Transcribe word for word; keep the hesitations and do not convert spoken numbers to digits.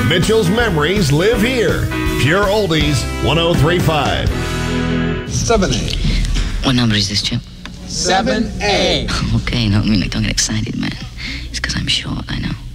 Mitchell's memories live here. Pure Oldies, one oh three point five. seven A. What number is this, Chip? seven A. Okay, no, I mean, like, don't get excited, man. It's because I'm short, I know.